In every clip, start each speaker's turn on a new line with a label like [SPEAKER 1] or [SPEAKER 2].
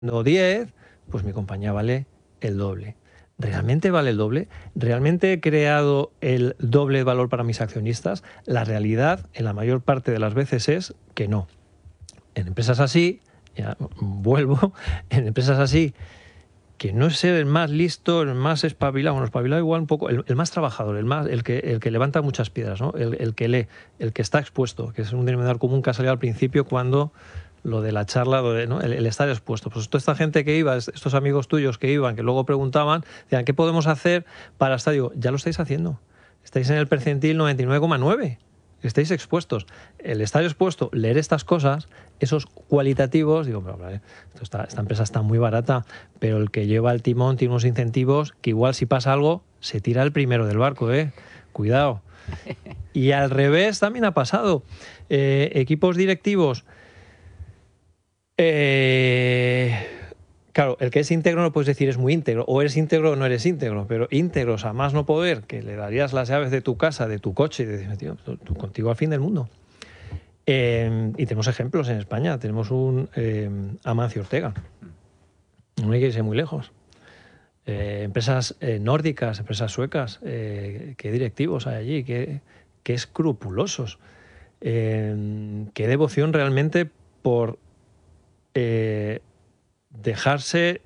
[SPEAKER 1] 10, pues mi compañía vale el doble. ¿Realmente vale el doble? ¿Realmente he creado el doble de valor para mis accionistas? La realidad, en la mayor parte de las veces, es que no. En empresas así, ya vuelvo, en empresas así, que no es ser el más listo, el más espabilado, bueno, espabilado igual un poco, el más trabajador, el que levanta muchas piedras, ¿no? El que lee, el que está expuesto, que es un denominador común que ha salido al principio cuando lo de la charla, ¿no? El estar expuesto. Pues toda esta gente que iba, estos amigos tuyos que iban, que luego preguntaban, decían, ¿qué podemos hacer para estar? Digo, ya lo estáis haciendo. Estáis en el percentil 99,9. Estáis expuestos. El estar expuesto, leer estas cosas, esos cualitativos, digo, pero, esta empresa está muy barata, pero el que lleva el timón tiene unos incentivos que igual si pasa algo, se tira el primero del barco, ¿eh? Cuidado. Y al revés también ha pasado. Equipos directivos. Claro, el que es íntegro no puedes decir es muy íntegro, o eres íntegro o no eres íntegro, pero íntegros a más no poder, que le darías las llaves de tu casa, de tu coche, y dices, tío, tú contigo al fin del mundo. Y tenemos ejemplos en España, tenemos un Amancio Ortega, no hay que irse muy lejos. Empresas nórdicas, empresas suecas, qué directivos hay allí, qué escrupulosos, qué devoción realmente por dejarse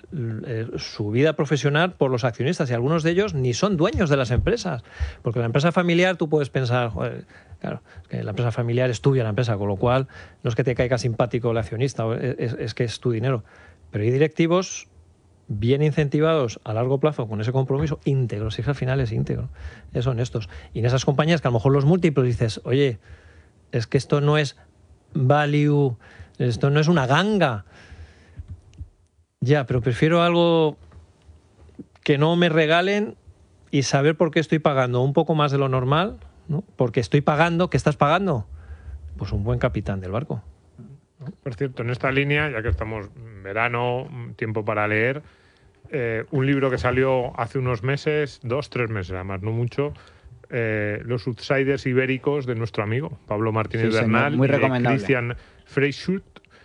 [SPEAKER 1] su vida profesional por los accionistas, y algunos de ellos ni son dueños de las empresas, porque la empresa familiar tú puedes pensar, joder, claro, que la empresa familiar es tuya la empresa, con lo cual no es que te caiga simpático el accionista, es que es tu dinero, pero hay directivos bien incentivados a largo plazo con ese compromiso íntegro, si es que al final es íntegro, es honestos, y en esas compañías que a lo mejor los múltiplos dices, oye, es que esto no es value, esto no es una ganga. Ya, pero prefiero algo que no me regalen y saber por qué estoy pagando un poco más de lo normal, ¿no? Porque estoy pagando, ¿qué estás pagando? Pues un buen capitán del barco, ¿no?
[SPEAKER 2] Por cierto, en esta línea, ya que estamos en verano, tiempo para leer, un libro que salió hace unos meses, 2-3 meses además, no mucho, Los Outsiders Ibéricos, de nuestro amigo Pablo Martínez Bernal,
[SPEAKER 3] muy
[SPEAKER 2] y de
[SPEAKER 3] recomendable.
[SPEAKER 2] Christian Freischut.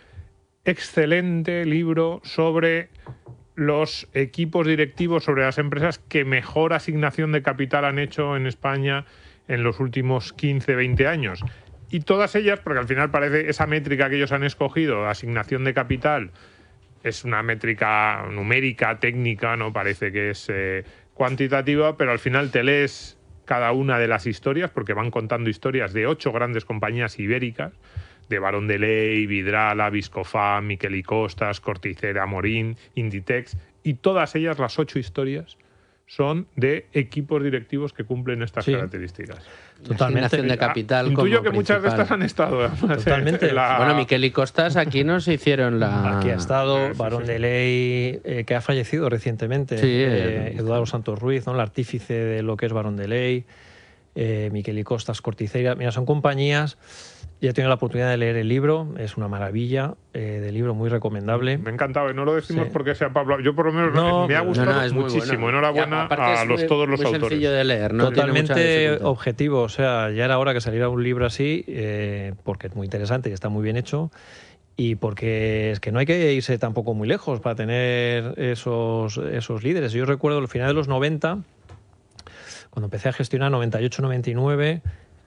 [SPEAKER 2] Excelente libro sobre los equipos directivos, sobre las empresas que mejor asignación de capital han hecho en España en los últimos 15-20 años. Y todas ellas, porque al final parece esa métrica que ellos han escogido, asignación de capital, es una métrica numérica, técnica, no parece que es cuantitativa, pero al final te lees cada una de las historias, porque van contando historias de 8 grandes compañías ibéricas, de Barón de Ley, Vidrala, Viscofan, Miquel y Costas, Corticera, Morín, Inditex, y todas ellas, las 8 historias, son de equipos directivos que cumplen estas características.
[SPEAKER 1] Totalmente.
[SPEAKER 3] Asignación de capital.
[SPEAKER 2] Intuyo que
[SPEAKER 3] como
[SPEAKER 2] muchas de
[SPEAKER 3] principal.
[SPEAKER 2] estas han estado.
[SPEAKER 1] Totalmente.
[SPEAKER 3] Bueno, Miquel y Costas aquí nos hicieron la...
[SPEAKER 1] Aquí ha estado Barón de Ley, que ha fallecido recientemente,
[SPEAKER 3] Sí,
[SPEAKER 1] Eduardo Santos Ruiz, ¿no? El artífice de lo que es Barón de Ley, Miquel y Costas, Corticera. Mira, son compañías. Ya he tenido la oportunidad de leer el libro, es una maravilla de libro, muy recomendable.
[SPEAKER 2] Me ha encantado, y no lo decimos porque sea Pablo. Yo por lo menos me ha gustado muchísimo.
[SPEAKER 3] Bueno.
[SPEAKER 2] Enhorabuena a todos los autores.
[SPEAKER 3] Sencillo de leer, ¿no?
[SPEAKER 1] Totalmente objetivo, o sea, ya era hora que saliera un libro así, porque es muy interesante y está muy bien hecho, y porque es que no hay que irse tampoco muy lejos para tener esos líderes. Yo recuerdo el final de los 90, cuando empecé a gestionar 98-99,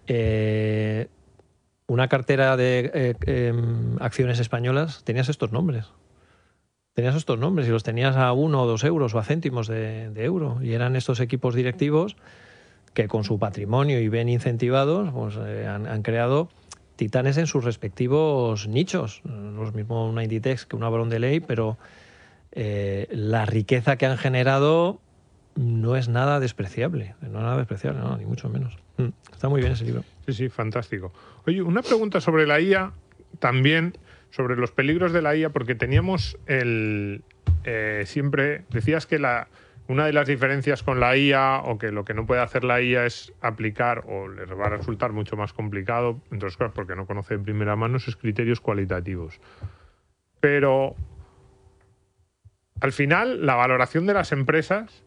[SPEAKER 1] una cartera de acciones españolas, tenías estos nombres. Tenías estos nombres y los tenías a 1 o 2 euros o a céntimos de euro. Y eran estos equipos directivos que con su patrimonio y bien incentivados pues, han creado titanes en sus respectivos nichos. No es lo mismo una Inditex que una Barón de Ley, pero la riqueza que han generado no es nada despreciable. No es nada despreciable, no, ni mucho menos. Está muy bien ese libro.
[SPEAKER 2] Sí, fantástico. Oye, una pregunta sobre la IA también, sobre los peligros de la IA, porque teníamos siempre, decías que una de las diferencias con la IA, o que lo que no puede hacer la IA es aplicar, o les va a resultar mucho más complicado, entre otras cosas porque no conoce de primera mano, esos criterios cualitativos. Pero al final, la valoración de las empresas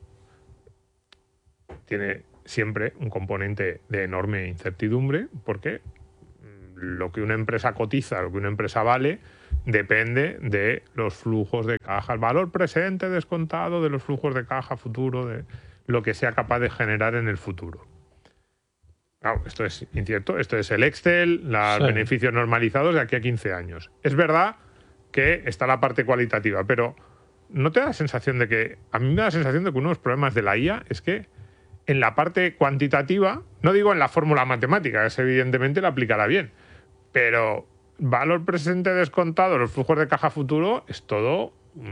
[SPEAKER 2] tiene siempre un componente de enorme incertidumbre, porque lo que una empresa cotiza, lo que una empresa vale, depende de los flujos de caja, el valor presente descontado de los flujos de caja futuro, de lo que sea capaz de generar en el futuro. Claro, esto es incierto, esto es el Excel, los beneficios normalizados de aquí a 15 años. Es verdad que está la parte cualitativa, pero ¿no te da la sensación de que, a mí me da la sensación de que uno de los problemas de la IA es que en la parte cuantitativa, no digo en la fórmula matemática, que evidentemente la aplicará bien, pero valor presente descontado, los flujos de caja futuro, es todo,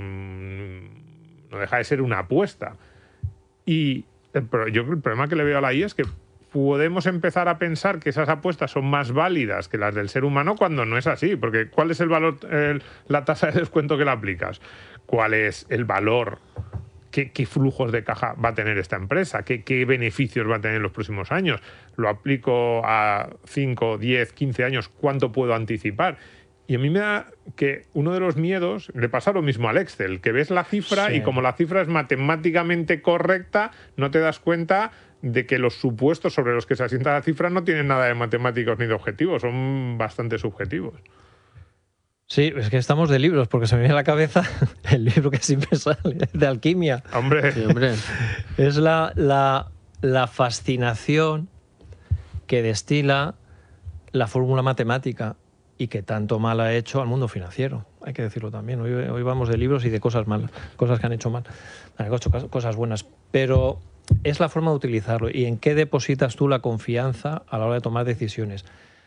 [SPEAKER 2] no deja de ser una apuesta. Y yo creo que el problema que le veo a la IA es que podemos empezar a pensar que esas apuestas son más válidas que las del ser humano cuando no es así, porque ¿cuál es el valor, la tasa de descuento que le aplicas? ¿Cuál es el valor? ¿Qué flujos de caja va a tener esta empresa? ¿Qué beneficios va a tener en los próximos años? ¿Lo aplico a 5, 10, 15 años? ¿Cuánto puedo anticipar? Y a mí me da que uno de los miedos, le pasa lo mismo al Excel, que ves la cifra y como la cifra es matemáticamente correcta, no te das cuenta de que los supuestos sobre los que se asienta la cifra no tienen nada de matemáticos ni de objetivos, son bastante subjetivos.
[SPEAKER 1] Sí, es que estamos de libros, porque se me viene a la cabeza el libro que siempre sale, de alquimia.
[SPEAKER 2] Hombre,
[SPEAKER 3] Sí, hombre.
[SPEAKER 1] Es la fascinación que destila la fórmula matemática y que tanto mal ha hecho al mundo financiero. Hay que decirlo también. Hoy vamos de libros y de cosas malas, cosas que han hecho mal. Han hecho cosas buenas, pero es la forma de utilizarlo y en qué depositas tú la confianza a la hora de tomar decisiones.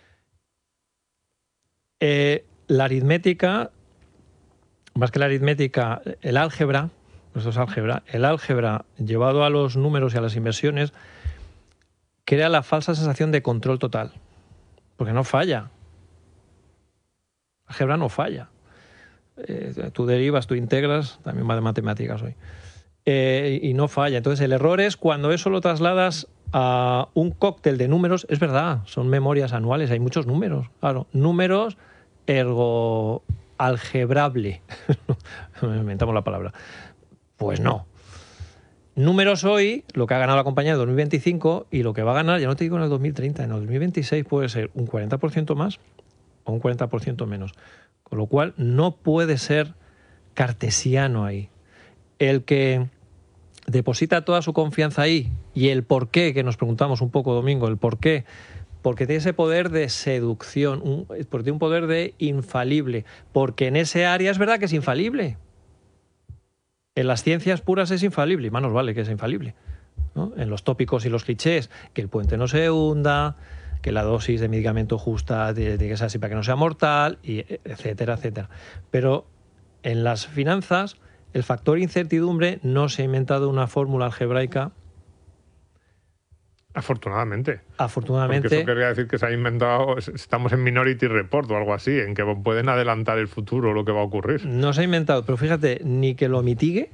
[SPEAKER 1] La aritmética, más que la aritmética, el álgebra, esto es álgebra, el álgebra llevado a los números y a las inversiones crea la falsa sensación de control total, porque no falla. Álgebra no falla. Tú derivas, tú integras, también va de matemáticas hoy, y no falla. Entonces el error es cuando eso lo trasladas a un cóctel de números. Es verdad, son memorias anuales, hay muchos números, claro, números ergo algebrable. Inventamos la palabra. Pues no. Números hoy, lo que ha ganado la compañía en 2025 y lo que va a ganar, ya no te digo en el 2030, en el 2026 puede ser un 40% más o un 40% menos. Con lo cual no puede ser cartesiano ahí. El que deposita toda su confianza ahí y el por qué, que nos preguntamos un poco, Domingo, el por qué, porque tiene ese poder de seducción, porque tiene un poder de infalible, porque en ese área es verdad que es infalible. En las ciencias puras es infalible, y más nos vale que es infalible, ¿no? En los tópicos y los clichés, que el puente no se hunda, que la dosis de medicamento justa tiene que ser así para que no sea mortal, y etcétera, etcétera. Pero en las finanzas, el factor incertidumbre no se ha inventado una fórmula algebraica.
[SPEAKER 2] Afortunadamente.
[SPEAKER 1] Afortunadamente.
[SPEAKER 2] Porque eso querría decir que se ha inventado, estamos en Minority Report o algo así, en que pueden adelantar el futuro, lo que va a ocurrir.
[SPEAKER 1] No se ha inventado, pero fíjate, ni que lo mitigue,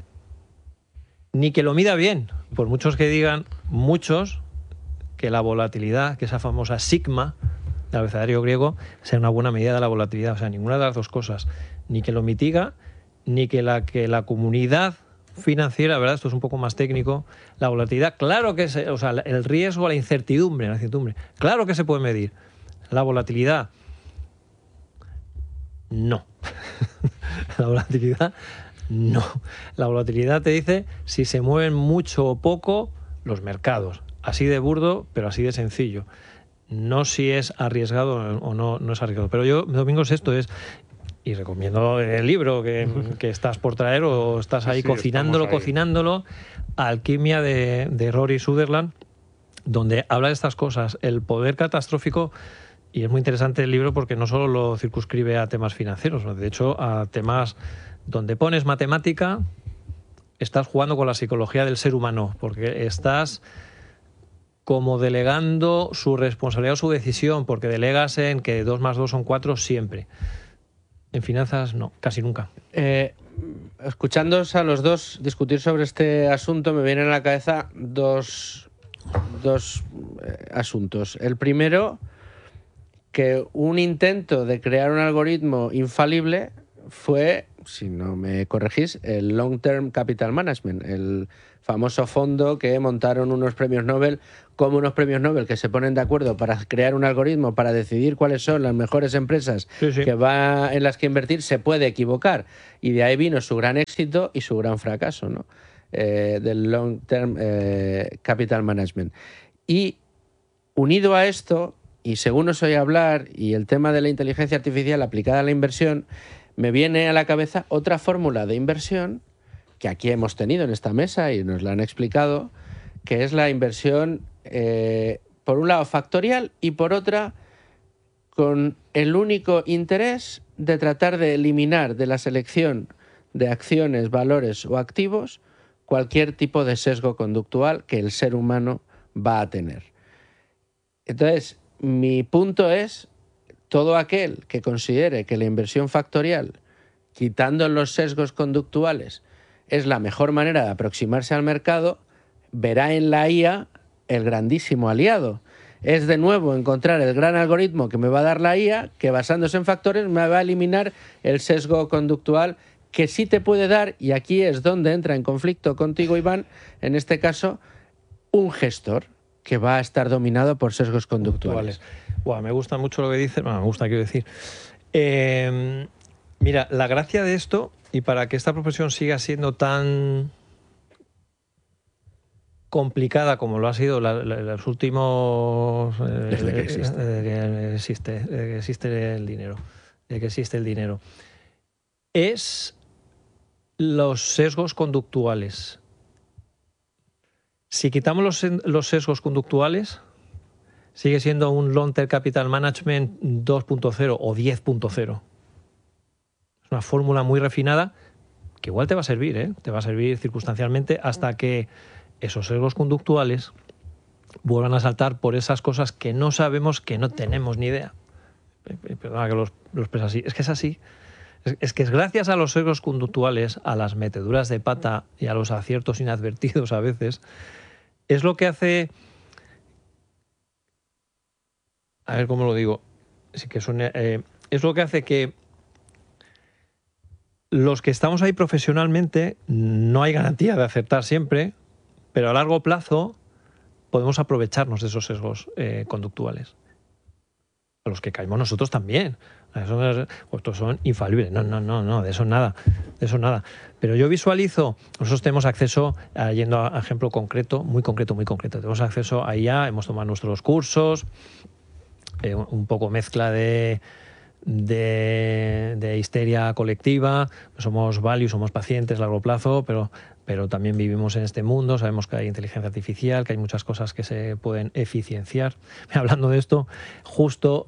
[SPEAKER 1] ni que lo mida bien. Por muchos que digan, muchos, que la volatilidad, que esa famosa sigma del abecedario griego, sea una buena medida de la volatilidad. O sea, ninguna de las dos cosas. Ni que lo mitiga, ni que la comunidad financiera, ¿verdad? Esto es un poco más técnico. La volatilidad, claro que o sea, el riesgo, la incertidumbre, claro que se puede medir. La volatilidad, no. La volatilidad, no. La volatilidad te dice si se mueven mucho o poco los mercados. Así de burdo, pero así de sencillo. No si es arriesgado o no es arriesgado. Pero yo, Domingo, esto es... Y recomiendo el libro que estás por traer o estás ahí cocinándolo, Alquimia de Rory Sutherland, donde habla de estas cosas, el poder catastrófico, y es muy interesante el libro porque no solo lo circunscribe a temas financieros, de hecho a temas donde pones matemática, estás jugando con la psicología del ser humano, porque estás como delegando su responsabilidad o su decisión, porque delegas en que 2 más 2 son 4 siempre. En finanzas, no, casi nunca.
[SPEAKER 3] Escuchándoos a los dos discutir sobre este asunto, me vienen a la cabeza dos asuntos. El primero, que un intento de crear un algoritmo infalible fue si no me corregís, el Long Term Capital Management, el famoso fondo que montaron unos premios Nobel, como unos premios Nobel que se ponen de acuerdo para crear un algoritmo para decidir cuáles son las mejores empresas en las que invertir. Se puede equivocar, y de ahí vino su gran éxito y su gran fracaso, ¿no? Del Long Term Capital Management. Y unido a esto, y según os oí hablar, y el tema de la inteligencia artificial aplicada a la inversión, me viene a la cabeza otra fórmula de inversión que aquí hemos tenido en esta mesa y nos la han explicado, que es la inversión, por un lado, factorial, y por otra, con el único interés de tratar de eliminar de la selección de acciones, valores o activos cualquier tipo de sesgo conductual que el ser humano va a tener. Entonces, mi punto es, todo aquel que considere que la inversión factorial, quitando los sesgos conductuales, es la mejor manera de aproximarse al mercado, verá en la IA el grandísimo aliado. Es de nuevo encontrar el gran algoritmo que me va a dar la IA, que basándose en factores me va a eliminar el sesgo conductual que sí te puede dar, y aquí es donde entra en conflicto contigo, Iván, en este caso, un gestor que va a estar dominado por sesgos conductuales.
[SPEAKER 1] Wow, me gusta mucho lo que dices. Bueno, me gusta, quiero decir. Mira, la gracia de esto, y para que esta profesión siga siendo tan complicada como lo ha sido los últimos...
[SPEAKER 3] Desde que
[SPEAKER 1] existe el dinero. Desde que existe el dinero. Es los sesgos conductuales. Si quitamos los sesgos conductuales, sigue siendo un Long Term Capital Management 2.0 o 10.0. Es una fórmula muy refinada que igual te va a servir, ¿eh? Te va a servir circunstancialmente hasta que esos sesgos conductuales vuelvan a saltar por esas cosas que no sabemos, que no tenemos ni idea. Perdona que lo exprese así. Es que es así. Es que es gracias a los sesgos conductuales, a las meteduras de pata y a los aciertos inadvertidos a veces, es lo que hace... A ver cómo lo digo. Es lo que hace que los que estamos ahí profesionalmente, no hay garantía de acertar siempre, pero a largo plazo podemos aprovecharnos de esos sesgos conductuales. A los que caemos nosotros también. Estos son infalibles. No, de eso nada. De eso nada. Pero yo visualizo, nosotros tenemos acceso, yendo a ejemplo concreto, muy concreto. Tenemos acceso a IA, hemos tomado nuestros cursos, un poco mezcla de histeria colectiva, somos value, somos pacientes a largo plazo, pero también vivimos en este mundo, sabemos que hay inteligencia artificial, que hay muchas cosas que se pueden eficienciar. Hablando de esto, justo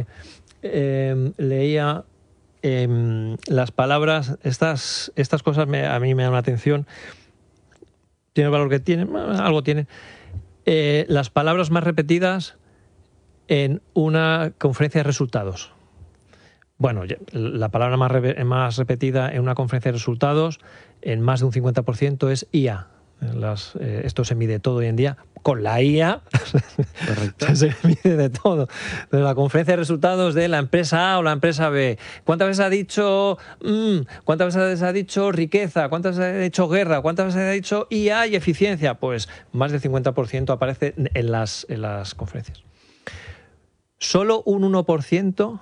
[SPEAKER 1] leía las palabras, estas cosas a mí me dan la atención, tiene el valor que tienen, algo tiene. Las palabras más repetidas en una conferencia de resultados. Bueno, la palabra más repetida en una conferencia de resultados en más de un 50% es IA. Esto se mide todo hoy en día. Con la IA se mide de todo. Pero la conferencia de resultados de la empresa A o la empresa B. ¿Cuántas veces ha dicho cuántas veces ha dicho riqueza? ¿Cuántas veces ha dicho guerra? ¿Cuántas veces ha dicho IA y eficiencia? Pues más del 50% aparece en las conferencias. Solo un 1%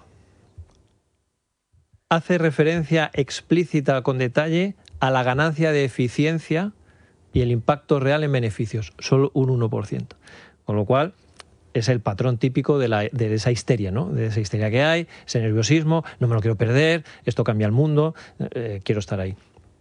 [SPEAKER 1] hace referencia explícita con detalle a la ganancia de eficiencia y el impacto real en beneficios. Solo un 1%. Con lo cual, es el patrón típico de esa histeria, ¿no? De esa histeria que hay, ese nerviosismo, no me lo quiero perder, esto cambia el mundo, quiero estar ahí.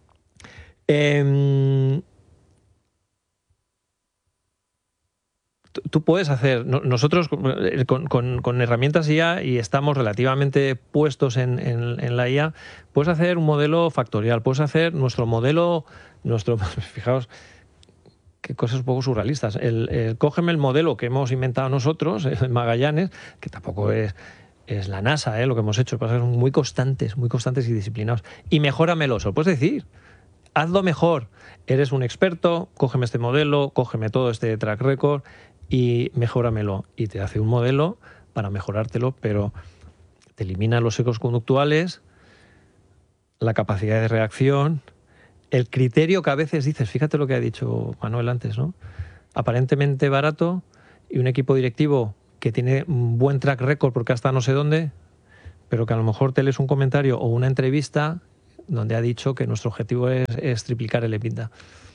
[SPEAKER 1] Tú puedes hacer, nosotros con herramientas IA, y estamos relativamente puestos en la IA, puedes hacer un modelo factorial, puedes hacer nuestro modelo, fijaos, qué cosas un poco surrealistas. Cógeme el modelo que hemos inventado nosotros, el Magallanes, que tampoco es la NASA, lo que hemos hecho, pasa que son muy constantes y disciplinados, y mejóramelo, se lo puedes decir. Hazlo mejor. Eres un experto, cógeme este modelo, cógeme todo este track record y mejóramelo. Y te hace un modelo para mejorártelo, pero te elimina los sesgos conductuales, la capacidad de reacción, el criterio que a veces dices, fíjate lo que ha dicho Manuel antes, ¿no? Aparentemente barato y un equipo directivo que tiene un buen track record porque hasta no sé dónde, pero que a lo mejor te lees un comentario o una entrevista donde ha dicho que nuestro objetivo es triplicar el EBITDA.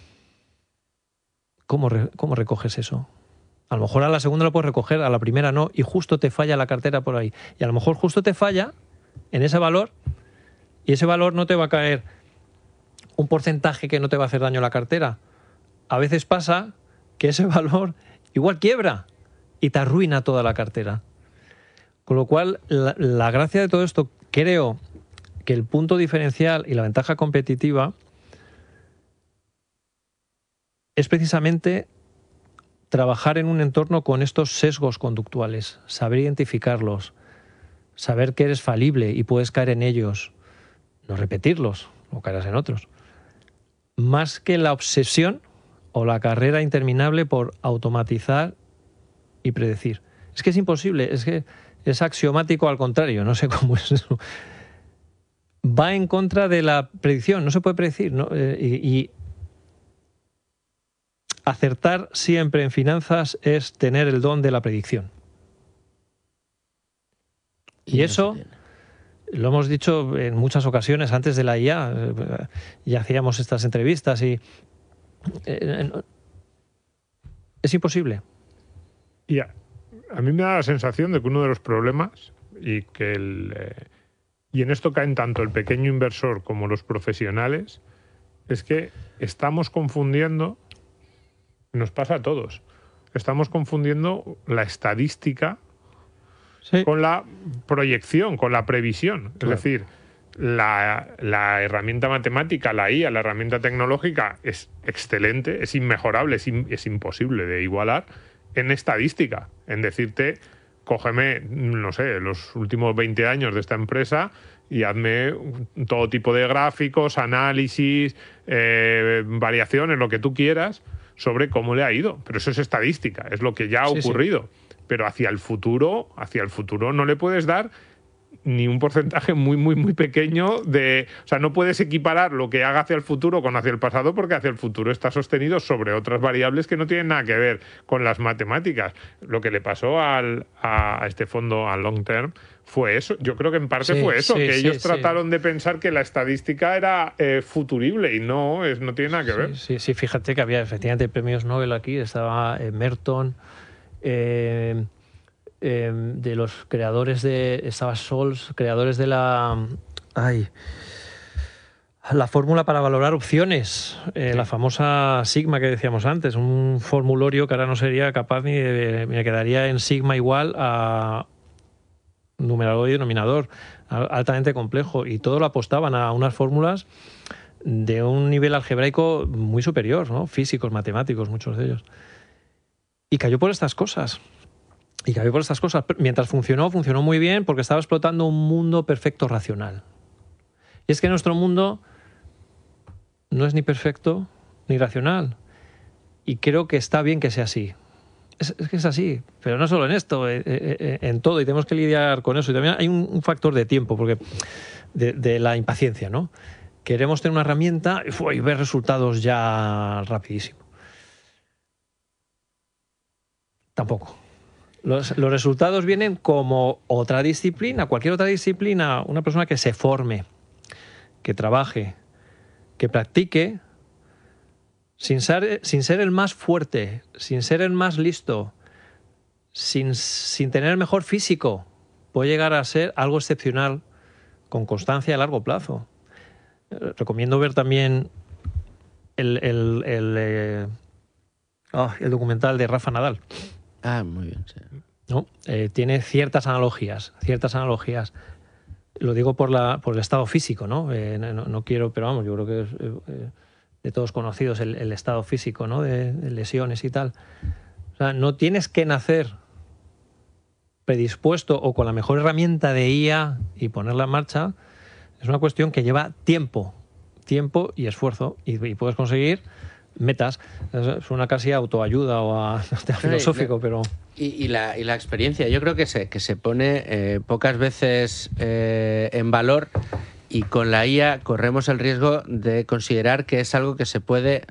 [SPEAKER 1] ¿Cómo recoges eso? A lo mejor a la segunda lo puedes recoger, a la primera no, y justo te falla la cartera por ahí. Y a lo mejor justo te falla en ese valor, y ese valor no te va a caer un porcentaje que no te va a hacer daño a la cartera. A veces pasa que ese valor igual quiebra y te arruina toda la cartera. Con lo cual, la gracia de todo esto, creo que el punto diferencial y la ventaja competitiva es precisamente trabajar en un entorno con estos sesgos conductuales, saber identificarlos, saber que eres falible y puedes caer en ellos, no repetirlos o caerás en otros. Más que la obsesión o la carrera interminable por automatizar y predecir. Es que es imposible, es que es axiomático al contrario, no sé cómo es eso. Va en contra de la predicción, no se puede predecir, ¿no? Y acertar siempre en finanzas es tener el don de la predicción. Y eso lo hemos dicho en muchas ocasiones antes de la IA, ya hacíamos estas entrevistas y es imposible.
[SPEAKER 2] Y a mí me da la sensación de que uno de los problemas, y y en esto caen tanto el pequeño inversor como los profesionales, es que estamos confundiendo, nos pasa a todos, estamos confundiendo la estadística con la proyección, con la previsión. Claro. Es decir, la herramienta matemática, la IA, la herramienta tecnológica es excelente, es inmejorable, es imposible de igualar en estadística, en decirte, cógeme, no sé, los últimos 20 años de esta empresa y hazme todo tipo de gráficos, análisis, variaciones, lo que tú quieras, sobre cómo le ha ido. Pero eso es estadística, es lo que ya ha ocurrido. Sí. Pero hacia el futuro no le puedes dar ni un porcentaje muy pequeño de... O sea, no puedes equiparar lo que haga hacia el futuro con hacia el pasado, porque hacia el futuro está sostenido sobre otras variables que no tienen nada que ver con las matemáticas. Lo que le pasó a este fondo, a Long Term, fue eso. Yo creo que en parte fue eso, que ellos trataron de pensar que la estadística era futurible y no tiene nada que ver.
[SPEAKER 1] Sí, fíjate que había efectivamente premios Nobel aquí, estaba Merton... de los creadores estaba Scholz, creadores de la fórmula para valorar opciones, la famosa sigma que decíamos antes, un formulario que ahora no sería capaz me quedaría en sigma igual a numerador y denominador, altamente complejo, y todo lo apostaban a unas fórmulas de un nivel algebraico muy superior, ¿no? Físicos, matemáticos, muchos de ellos. Y cayó por estas cosas. Mientras funcionó muy bien porque estaba explotando un mundo perfecto racional. Y es que nuestro mundo no es ni perfecto ni racional. Y creo que está bien que sea así. Es que es así, pero no solo en esto, en todo, y tenemos que lidiar con eso. Y también hay un factor de tiempo, porque de la impaciencia, ¿no? Queremos tener una herramienta y ver resultados ya rapidísimo. Tampoco. Los resultados vienen como otra disciplina, cualquier otra disciplina, una persona que se forme, que trabaje, que practique, sin ser el más fuerte, sin ser el más listo, sin tener el mejor físico, puede llegar a ser algo excepcional con constancia a largo plazo. Recomiendo ver también el documental de Rafa Nadal.
[SPEAKER 3] Muy bien, sí.
[SPEAKER 1] ¿No? Tiene ciertas analogías. Lo digo por el estado físico, ¿no? No quiero, pero vamos, yo creo que es de todos conocidos el estado físico, ¿no? De lesiones y tal. O sea, no tienes que nacer predispuesto o con la mejor herramienta de IA y ponerla en marcha. Es una cuestión que lleva tiempo y esfuerzo, y puedes conseguir metas. Suena casi a autoayuda o a filosófico, pero...
[SPEAKER 3] Y la experiencia, yo creo que se pone pocas veces en valor, Y con la IA corremos el riesgo de considerar que es algo que se puede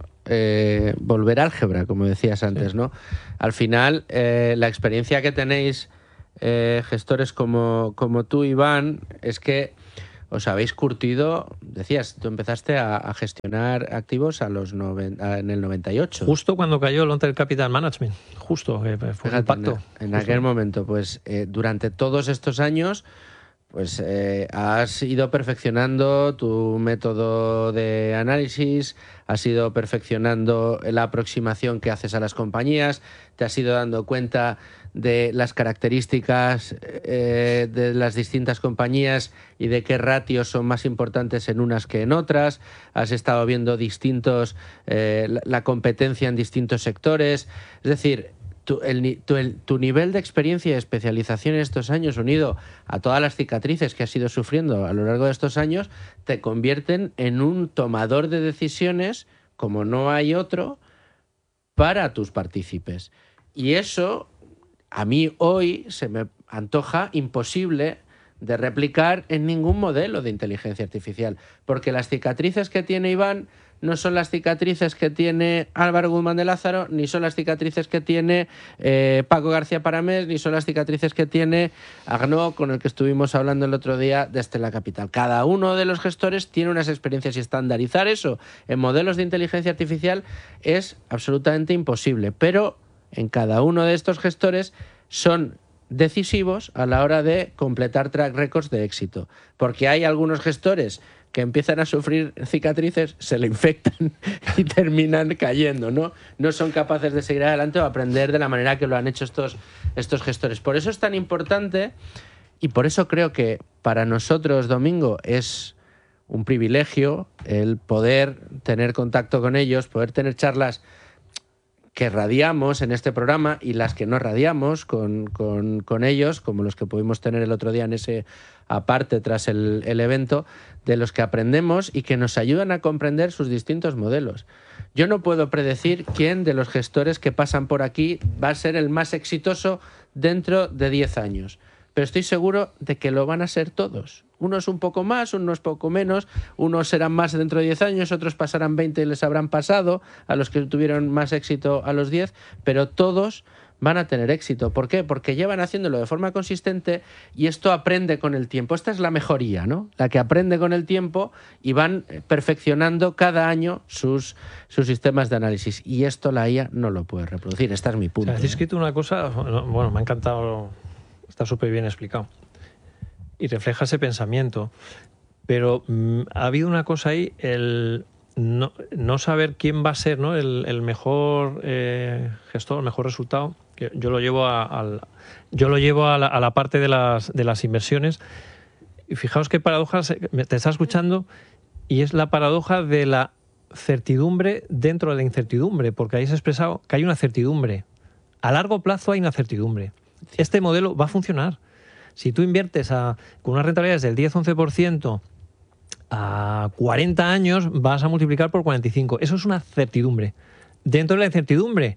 [SPEAKER 3] volver álgebra, como decías antes, ¿no? Al final, la experiencia que tenéis, gestores como tú, Iván, es que os habéis curtido. Decías, tú empezaste a gestionar activos en el 98.
[SPEAKER 1] Justo cuando cayó el Long-Term Capital Management, justo, que fue un impacto.
[SPEAKER 3] En aquel momento, pues durante todos estos años, pues has ido perfeccionando tu método de análisis, has ido perfeccionando la aproximación que haces a las compañías, te has ido dando cuenta de las características de las distintas compañías y de qué ratios son más importantes en unas que en otras, has estado viendo la competencia en distintos sectores, es decir, tu nivel de experiencia y especialización en estos años, unido a todas las cicatrices que has ido sufriendo a lo largo de estos años, te convierten en un tomador de decisiones como no hay otro para tus partícipes. Y eso, a mí hoy se me antoja imposible de replicar en ningún modelo de inteligencia artificial, porque las cicatrices que tiene Iván no son las cicatrices que tiene Álvaro Guzmán de Lázaro, ni son las cicatrices que tiene Paco García Paramés, ni son las cicatrices que tiene Arnaud, con el que estuvimos hablando el otro día de Stella Capital. Cada uno de los gestores tiene unas experiencias y estandarizar eso en modelos de inteligencia artificial es absolutamente imposible, pero en cada uno de estos gestores son decisivos a la hora de completar track records de éxito, porque hay algunos gestores que empiezan a sufrir cicatrices, se le infectan y terminan cayendo, ¿no? No son capaces de seguir adelante o aprender de la manera que lo han hecho estos gestores. Por eso es tan importante y por eso creo que para nosotros, Domingo, es un privilegio el poder tener contacto con ellos, poder tener charlas que radiamos en este programa y las que no radiamos con ellos, como los que pudimos tener el otro día en ese aparte tras el evento, de los que aprendemos y que nos ayudan a comprender sus distintos modelos. Yo no puedo predecir quién de los gestores que pasan por aquí va a ser el más exitoso dentro de 10 años, pero estoy seguro de que lo van a ser todos. Unos un poco más, unos poco menos, unos serán más dentro de 10 años, otros pasarán 20 y les habrán pasado a los que tuvieron más éxito a los 10, pero todos van a tener éxito. ¿Por qué? Porque llevan haciéndolo de forma consistente y esto aprende con el tiempo. Esta es la mejoría, ¿no? La que aprende con el tiempo y van perfeccionando cada año sus sistemas de análisis. Y esto la IA no lo puede reproducir. Este es mi punto.
[SPEAKER 1] Has escrito una cosa, bueno, me ha encantado, está súper bien explicado. Y refleja ese pensamiento. Pero ha habido una cosa ahí, el no saber quién va a ser, ¿no? el mejor gestor, el mejor resultado. Que yo lo llevo a la parte de las inversiones. Y fijaos qué paradoja te está escuchando, y es la paradoja de la certidumbre dentro de la incertidumbre, porque ahí se ha expresado que hay una certidumbre. A largo plazo hay una certidumbre. Este modelo va a funcionar. Si tú inviertes con unas rentabilidades del 10-11%, a 40 años vas a multiplicar por 45. Eso es una certidumbre. Dentro de la incertidumbre,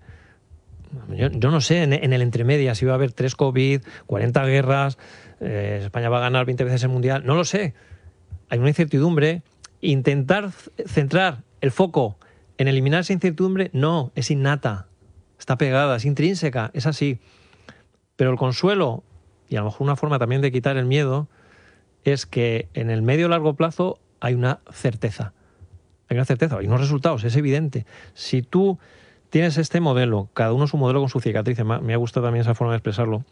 [SPEAKER 1] yo no sé, en el entremedia, si va a haber 3 COVID, 40 guerras, España va a ganar 20 veces el Mundial, no lo sé. Hay una incertidumbre. Intentar centrar el foco en eliminar esa incertidumbre, no, es innata, está pegada, es intrínseca, es así. Pero el consuelo, y a lo mejor una forma también de quitar el miedo, es que en el medio o largo plazo hay una certeza. Hay una certeza, hay unos resultados, es evidente. Si tú tienes este modelo, cada uno su modelo con su cicatriz, me ha gustado también esa forma de expresarlo,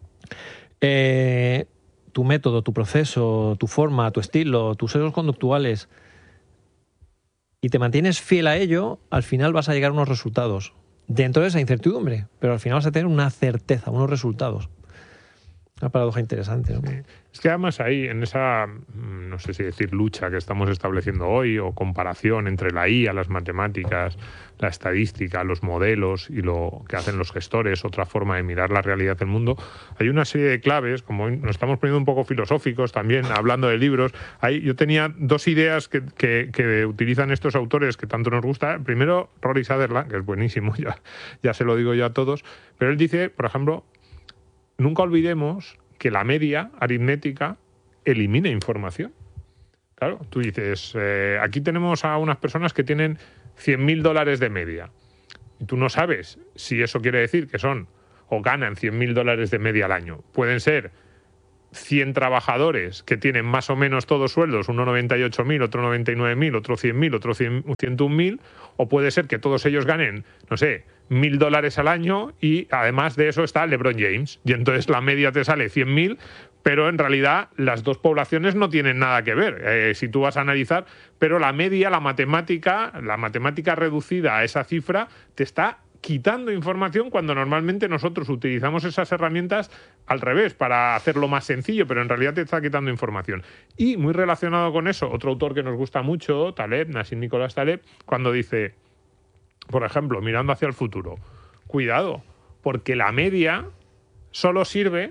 [SPEAKER 1] tu método, tu proceso, tu forma, tu estilo, tus sesgos conductuales, y te mantienes fiel a ello, al final vas a llegar a unos resultados. Dentro de esa incertidumbre, pero al final vas a tener una certeza, unos resultados. Una paradoja interesante, ¿no?
[SPEAKER 2] Sí. Es que además ahí, en esa, no sé si decir lucha que estamos estableciendo hoy, o comparación entre la IA, las matemáticas, la estadística, los modelos y lo que hacen los gestores, otra forma de mirar la realidad del mundo, hay una serie de claves, como nos estamos poniendo un poco filosóficos también, hablando de libros. Yo tenía 2 ideas que utilizan estos autores que tanto nos gusta. Primero, Rory Sutherland, que es buenísimo, ya se lo digo yo a todos, pero él dice, por ejemplo, nunca olvidemos que la media aritmética elimina información. Claro, tú dices, aquí tenemos a unas personas que tienen $100.000 de media. Y tú no sabes si eso quiere decir que son o ganan $100.000 de media al año. Pueden ser 100 trabajadores que tienen más o menos todos sueldos, uno 98.000, otro 99.000, otro 100.000, otro 101.000, o puede ser que todos ellos ganen, no sé, $1.000 al año y además de eso está LeBron James. Y entonces la media te sale 100.000, pero en realidad las dos poblaciones no tienen nada que ver, si tú vas a analizar, pero la media, la matemática reducida a esa cifra te está quitando información cuando normalmente nosotros utilizamos esas herramientas al revés, para hacerlo más sencillo, pero en realidad te está quitando información. Y muy relacionado con eso, otro autor que nos gusta mucho, Taleb, Nassim Nicolás Taleb, cuando dice, por ejemplo, mirando hacia el futuro, cuidado, porque la media solo sirve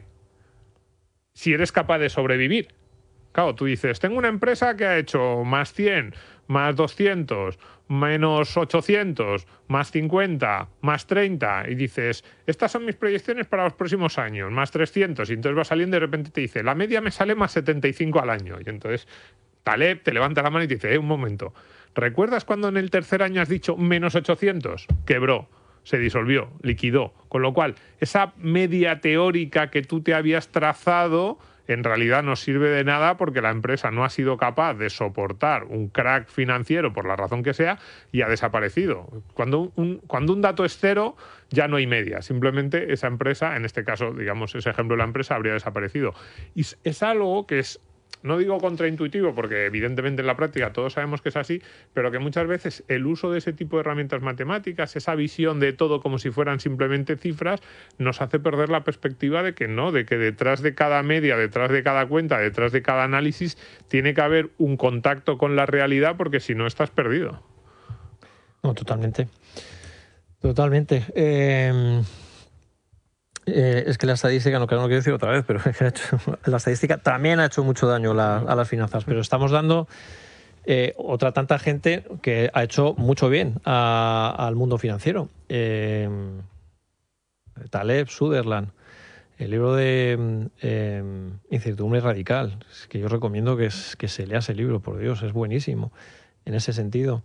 [SPEAKER 2] si eres capaz de sobrevivir. Claro, tú dices, tengo una empresa que ha hecho más 100, más 200, menos 800, más 50, más 30, y dices, estas son mis proyecciones para los próximos años, más 300, y entonces va saliendo y de repente te dice, la media me sale más 75 al año. Y entonces Taleb te levanta la mano y te dice, un momento, ¿recuerdas cuando en el tercer año has dicho menos 800? Quebró, se disolvió, liquidó. Con lo cual, esa media teórica que tú te habías trazado en realidad no sirve de nada porque la empresa no ha sido capaz de soportar un crack financiero por la razón que sea y ha desaparecido. Cuando un dato es cero, ya no hay media. Simplemente esa empresa, en este caso, digamos, ese ejemplo de la empresa, habría desaparecido. Y es algo que es, no digo contraintuitivo, porque evidentemente en la práctica todos sabemos que es así, pero que muchas veces el uso de ese tipo de herramientas matemáticas, esa visión de todo como si fueran simplemente cifras, nos hace perder la perspectiva de que no, de que detrás de cada media, detrás de cada cuenta, detrás de cada análisis, tiene que haber un contacto con la realidad, porque si no estás perdido.
[SPEAKER 1] No, totalmente. Totalmente. Es que la estadística, no quiero decir otra vez, pero es que la estadística también ha hecho mucho daño a las finanzas, pero estamos dando otra tanta gente que ha hecho mucho bien al mundo financiero. Taleb, Sutherland, el libro de Incertidumbre Radical, es que yo recomiendo que se lea ese libro, por Dios, es buenísimo en ese sentido.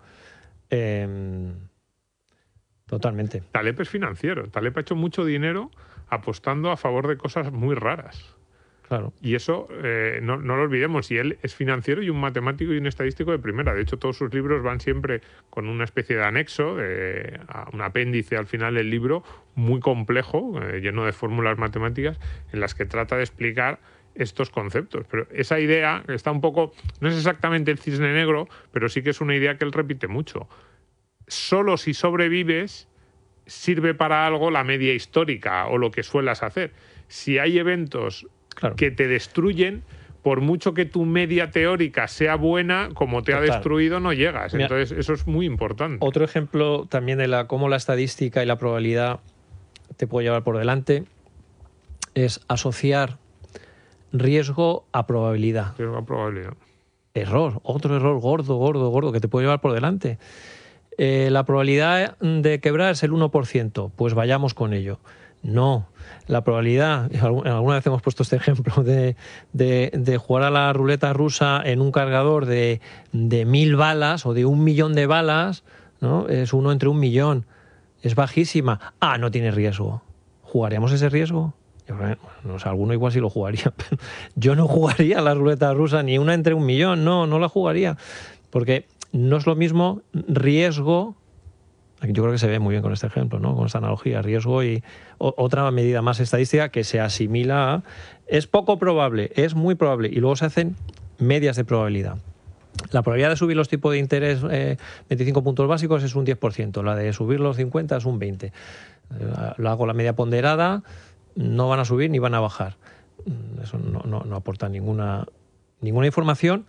[SPEAKER 1] Totalmente.
[SPEAKER 2] Taleb es financiero. Taleb ha hecho mucho dinero apostando a favor de cosas muy raras.
[SPEAKER 1] Claro.
[SPEAKER 2] Y eso no lo olvidemos. Y él es financiero y un matemático y un estadístico de primera. De hecho, todos sus libros van siempre con una especie de anexo, un apéndice al final del libro, muy complejo, lleno de fórmulas matemáticas, en las que trata de explicar estos conceptos. Pero esa idea está un poco, no es exactamente el cisne negro, pero sí que es una idea que él repite mucho. Solo si sobrevives sirve para algo la media histórica o lo que suelas hacer. Si hay eventos que te destruyen, por mucho que tu media teórica sea buena, como te ha destruido, no llegas. Mira, entonces eso es muy importante.
[SPEAKER 1] Otro ejemplo también de cómo la estadística y la probabilidad te puede llevar por delante es asociar riesgo a probabilidad.
[SPEAKER 2] Riesgo a probabilidad.
[SPEAKER 1] Error, otro error gordo que te puede llevar por delante. La probabilidad de quebrar es el 1%, pues vayamos con ello. No, la probabilidad, alguna vez hemos puesto este ejemplo de jugar a la ruleta rusa en un cargador de 1.000 balas o de 1.000.000 de balas, ¿no? Es 1 entre 1.000.000, es bajísima. No tiene riesgo. ¿Jugaríamos ese riesgo? No sé, alguno igual sí lo jugaría, pero yo no jugaría a la ruleta rusa ni 1 entre 1.000.000, no la jugaría, porque no es lo mismo riesgo. Yo creo que se ve muy bien con este ejemplo, ¿no? Con esta analogía, riesgo y otra medida más estadística que se asimila a es poco probable, es muy probable, y luego se hacen medias de probabilidad. La probabilidad de subir los tipos de interés 25 puntos básicos es un 10%, la de subir los 50 es un 20%. Lo hago la media ponderada, no van a subir ni van a bajar. Eso no aporta ninguna información.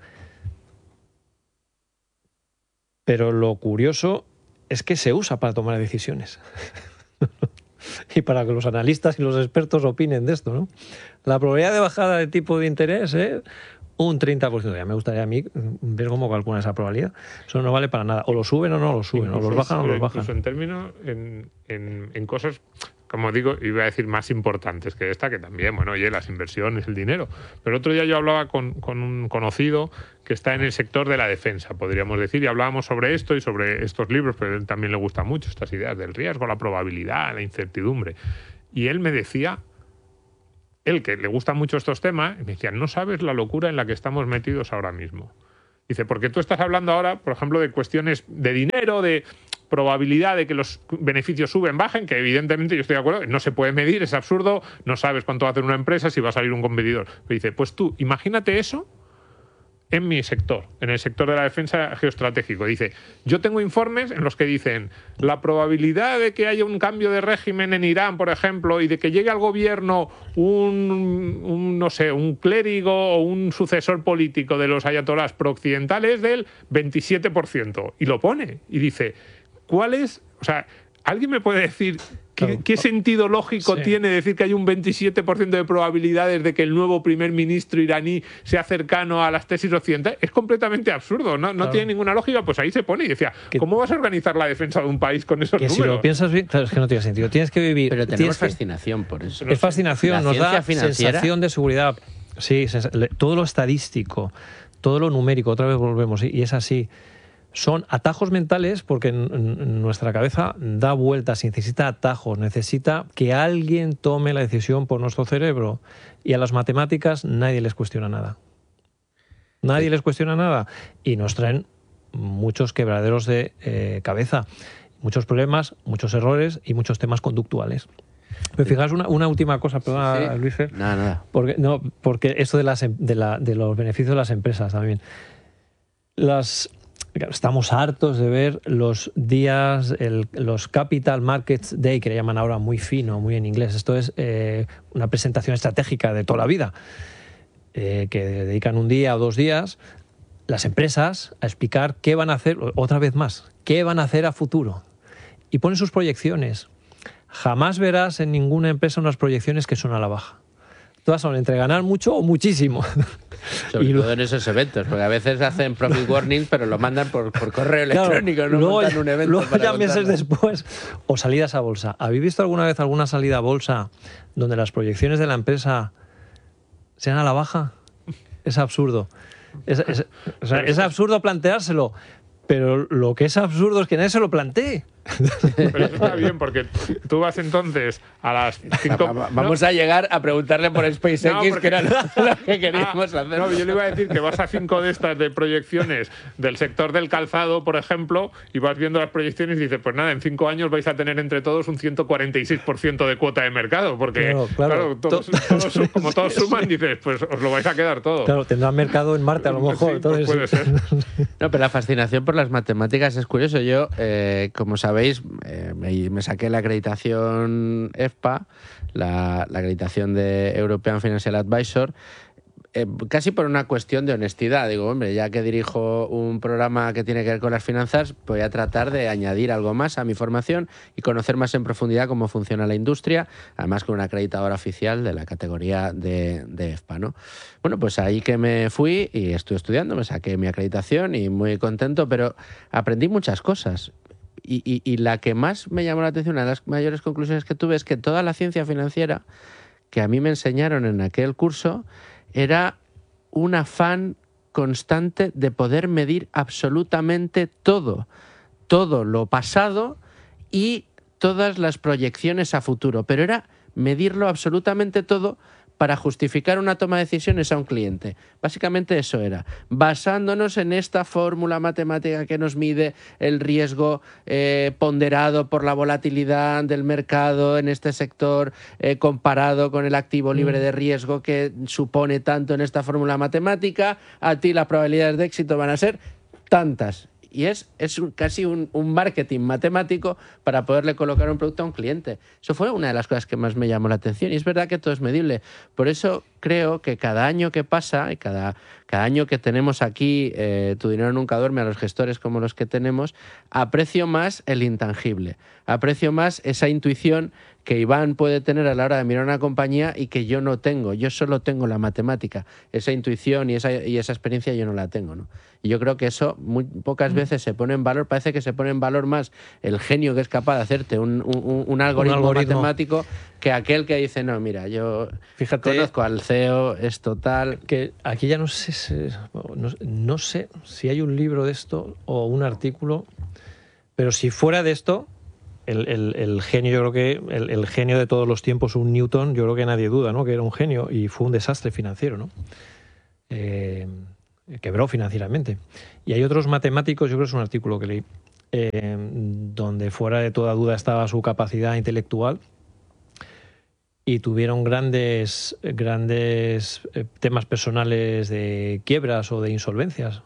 [SPEAKER 1] Pero lo curioso es que se usa para tomar decisiones y para que los analistas y los expertos opinen de esto, ¿no? La probabilidad de bajada de tipo de interés es un 30%. Ya me gustaría a mí ver cómo calculan esa probabilidad. Eso no vale para nada. O lo suben o no lo suben, incluso o los bajan o los bajan.
[SPEAKER 2] Incluso en términos, en cosas, como digo, iba a decir más importantes que esta, que también, bueno, oye, las inversiones, el dinero. Pero el otro día yo hablaba con un conocido que está en el sector de la defensa, podríamos decir, y hablábamos sobre esto y sobre estos libros, pero a él también le gustan mucho estas ideas del riesgo, la probabilidad, la incertidumbre. Y él me decía, él que le gustan mucho estos temas, me decía, no sabes la locura en la que estamos metidos ahora mismo. Dice, porque tú estás hablando ahora, por ejemplo, de cuestiones de dinero, de probabilidad de que los beneficios suben, bajen, que evidentemente yo estoy de acuerdo, no se puede medir, es absurdo, no sabes cuánto va a hacer una empresa, si va a salir un competidor. Pero dice, pues tú, imagínate eso en mi sector, en el sector de la defensa geoestratégico. Dice, yo tengo informes en los que dicen la probabilidad de que haya un cambio de régimen en Irán, por ejemplo, y de que llegue al gobierno no sé, un clérigo o un sucesor político de los ayatolás prooccidentales es del 27%. Y lo pone. Y dice, ¿cuál es? O sea, ¿alguien me puede decir qué sentido lógico tiene decir que hay un 27% de probabilidades de que el nuevo primer ministro iraní sea cercano a las tesis occidentales? Es completamente absurdo, no tiene ninguna lógica. Pues ahí se pone y decía, ¿cómo vas a organizar la defensa de un país con esos números?
[SPEAKER 1] Si lo piensas bien, claro, es que no tiene sentido. Tienes que vivir...
[SPEAKER 3] Pero tenemos fascinación por eso.
[SPEAKER 1] Es fascinación, nos da
[SPEAKER 3] financiera,
[SPEAKER 1] sensación de seguridad. Sí, todo lo estadístico, todo lo numérico, otra vez volvemos, y es así. Son atajos mentales porque nuestra cabeza da vueltas y necesita atajos, necesita que alguien tome la decisión por nuestro cerebro. Y a las matemáticas nadie les cuestiona nada. Nadie les cuestiona nada. Y nos traen muchos quebraderos de cabeza, muchos problemas, muchos errores y muchos temas conductuales. Pero fijaos una última cosa, perdona, Luis Fer.
[SPEAKER 3] Nada.
[SPEAKER 1] Porque esto de los beneficios de las empresas también. Estamos hartos de ver los días, los Capital Markets Day, que le llaman ahora muy fino, muy en inglés. Esto es una presentación estratégica de toda la vida, que dedican un día o 2 días las empresas a explicar qué van a hacer, otra vez más, qué van a hacer a futuro. Y ponen sus proyecciones. Jamás verás en ninguna empresa unas proyecciones que son a la baja. Todas son entre ganar mucho o muchísimo.
[SPEAKER 3] Sobre todo en esos eventos, porque a veces hacen profit warnings, pero lo mandan por correo electrónico, no montan un evento.
[SPEAKER 1] Luego ya meses después, o salidas a bolsa. ¿Habéis visto alguna vez alguna salida a bolsa donde las proyecciones de la empresa sean a la baja? Es absurdo. Es absurdo planteárselo. Pero lo que es absurdo es que nadie se lo plantee.
[SPEAKER 2] Pero eso está bien, porque tú vas entonces a las 5...
[SPEAKER 3] Vamos a llegar a preguntarle por SpaceX, que era lo que queríamos hacer.
[SPEAKER 2] No, yo le iba a decir que vas a 5 de estas de proyecciones del sector del calzado, por ejemplo, y vas viendo las proyecciones y dices, pues nada, en 5 años vais a tener entre todos un 146% de cuota de mercado, porque claro, como todos suman, dices, pues os lo vais a quedar todo.
[SPEAKER 1] Claro, tendrá mercado en Marte a lo mejor.
[SPEAKER 2] Sí,
[SPEAKER 1] entonces...
[SPEAKER 2] pues puede ser.
[SPEAKER 3] No, pero la fascinación por las matemáticas es curioso. Yo, como sabéis, me saqué la acreditación EFPA, la acreditación de European Financial Advisor, casi por una cuestión de honestidad. Digo, hombre, ya que dirijo un programa que tiene que ver con las finanzas, voy a tratar de añadir algo más a mi formación y conocer más en profundidad cómo funciona la industria, además con una acreditadora oficial de la categoría de EFPA, ¿no? Bueno, pues ahí que me fui y estuve estudiando, me saqué mi acreditación y muy contento, pero aprendí muchas cosas. Y la que más me llamó la atención, una de las mayores conclusiones que tuve, es que toda la ciencia financiera que a mí me enseñaron en aquel curso era un afán constante de poder medir absolutamente todo lo pasado y todas las proyecciones a futuro, pero era medirlo absolutamente todo para justificar una toma de decisiones a un cliente. Básicamente eso era, basándonos en esta fórmula matemática que nos mide el riesgo ponderado por la volatilidad del mercado en este sector, comparado con el activo libre de riesgo que supone tanto en esta fórmula matemática, a ti las probabilidades de éxito van a ser tantas. Y es casi un marketing matemático para poderle colocar un producto a un cliente. Eso fue una de las cosas que más me llamó la atención. Y es verdad que todo es medible. Por eso creo que cada año que pasa y cada año que tenemos aquí Tu dinero nunca duerme a los gestores como los que tenemos, aprecio más el intangible, aprecio más esa intuición que Iván puede tener a la hora de mirar una compañía y que yo no tengo. Yo solo tengo la matemática. Esa intuición y esa experiencia yo no la tengo, ¿no? Y yo creo que eso muy pocas veces se pone en valor. Parece que se pone en valor más el genio que es capaz de hacerte un algoritmo matemático que aquel que dice, no, mira, yo conozco al CEO, es total.
[SPEAKER 1] Que aquí ya no sé si hay un libro de esto o un artículo, pero si fuera de esto, el genio, yo creo que el genio de todos los tiempos, un Newton, yo creo que nadie duda, ¿no?, que era un genio y fue un desastre financiero, ¿no? Quebró financieramente. Y hay otros matemáticos, yo creo que es un artículo que leí, donde fuera de toda duda estaba su capacidad intelectual y tuvieron grandes temas personales de quiebras o de insolvencias.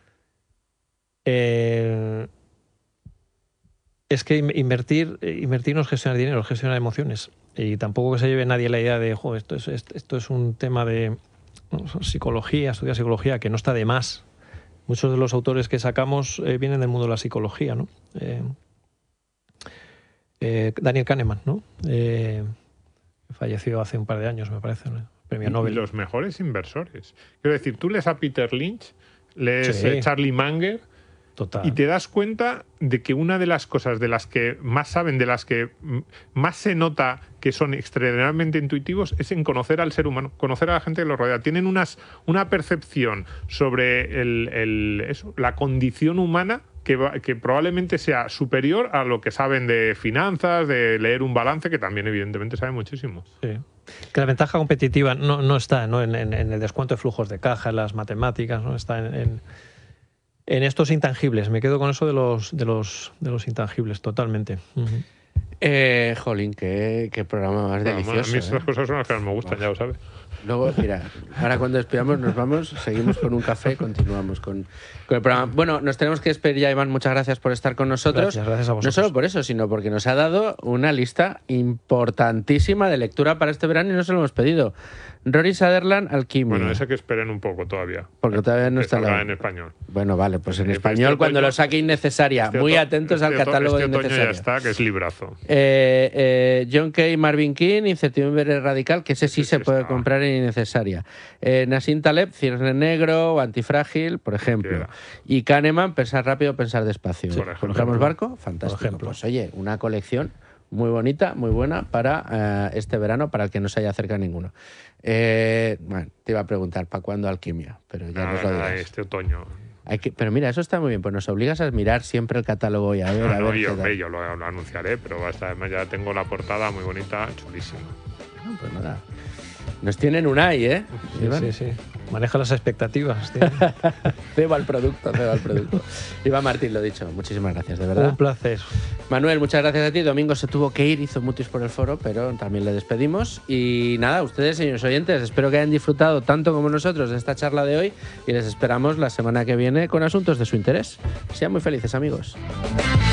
[SPEAKER 1] Es que invertir no es gestionar dinero, es gestionar emociones. Y tampoco que se lleve nadie la idea de, esto es un tema de psicología, estudiar psicología, que no está de más. Muchos de los autores que sacamos vienen del mundo de la psicología, ¿no? Daniel Kahneman, ¿no? Falleció hace un par de años, me parece, ¿no? Premio Nobel.
[SPEAKER 2] Y los mejores inversores. Quiero decir, tú lees a Peter Lynch, lees Charlie Munger,
[SPEAKER 1] total,
[SPEAKER 2] y te das cuenta de que una de las cosas de las que más saben, de las que más se nota que son extremadamente intuitivos, es en conocer al ser humano, conocer a la gente que los rodea. Tienen una percepción sobre la condición humana que probablemente sea superior a lo que saben de finanzas, de leer un balance, que también evidentemente saben muchísimo.
[SPEAKER 1] Sí. Que la ventaja competitiva no está, ¿no?, en el descuento de flujos de caja, en las matemáticas, ¿no? Está en estos intangibles. Me quedo con eso de los intangibles, totalmente.
[SPEAKER 3] Jolín, qué programa más delicioso.
[SPEAKER 2] A mí esas cosas son las que más me gustan, ya lo sabes.
[SPEAKER 3] Luego, mira, ahora cuando despidamos nos vamos, seguimos con un café, continuamos con el programa. Bueno, nos tenemos que despedir ya, Iván. Muchas gracias por estar con nosotros.
[SPEAKER 1] Gracias a vosotros.
[SPEAKER 3] No solo por eso, sino porque nos ha dado una lista importantísima de lectura para este verano y no se lo hemos pedido. Rory Sutherland, Alquimia.
[SPEAKER 2] Bueno, ese que esperen un poco todavía.
[SPEAKER 3] Porque todavía no está
[SPEAKER 2] en español.
[SPEAKER 3] Bueno, vale, pues en español cuando lo saque Innecesaria. Muy atentos al catálogo de Innecesaria.
[SPEAKER 2] Ya está, que es librazo.
[SPEAKER 3] John Kay, Marvin King, Incertidumbre Radical, que ese sí se puede comprar en Innecesaria. Nassim Taleb, Cierre Negro o Antifrágil, por ejemplo. Y Kahneman, Pensar rápido, pensar despacio. ¿Compramos barco? Fantástico. Pues oye, una colección muy bonita, muy buena para este verano, para el que no se haya acercado ninguno. Bueno, te iba a preguntar, ¿para cuándo Alquimia? Pero ya nos lo dirás.
[SPEAKER 2] Este otoño.
[SPEAKER 3] Pero mira, eso está muy bien, pues nos obligas a mirar siempre el catálogo y a ver.
[SPEAKER 2] Yo lo anunciaré, pero además ya tengo la portada muy bonita, chulísima.
[SPEAKER 3] Bueno, pues nada. Nos tienen un ahí, ¿eh?
[SPEAKER 1] Sí. Maneja las expectativas.
[SPEAKER 3] Ceba al producto. Iván Martín, lo dicho, muchísimas gracias, de verdad.
[SPEAKER 1] Un placer.
[SPEAKER 3] Manuel, muchas gracias a ti. Domingo se tuvo que ir, hizo mutis por el foro, pero también le despedimos. Y nada, ustedes, señores oyentes, espero que hayan disfrutado tanto como nosotros de esta charla de hoy y les esperamos la semana que viene con asuntos de su interés. Sean muy felices, amigos.